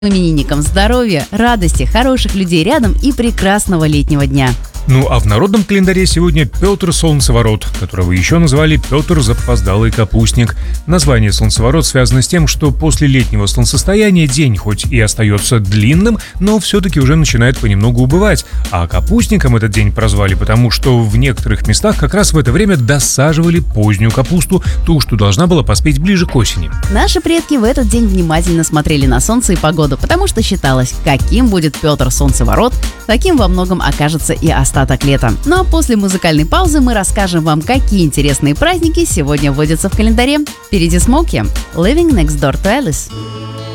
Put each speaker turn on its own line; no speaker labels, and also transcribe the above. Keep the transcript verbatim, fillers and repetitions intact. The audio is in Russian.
Именинникам здоровья, радости, хороших людей рядом и прекрасного летнего дня.
Ну а в народном календаре сегодня Петр Солнцеворот, которого еще называли Петр Запоздалый Капустник. Название Солнцеворот связано с тем, что после летнего солнцестояния день хоть и остается длинным, но все-таки уже начинает понемногу убывать. А капустником этот день прозвали потому, что в некоторых местах как раз в это время досаживали позднюю капусту, ту, что должна была поспеть ближе к осени.
Наши предки в этот день внимательно смотрели на солнце и погоду, потому что считалось, каким будет Петр Солнцеворот, таким во многом окажется и остаток лета. Ну а после музыкальной паузы мы расскажем вам, какие интересные праздники сегодня вводятся в календаре. Впереди Смоки, Living Next Door to Alice.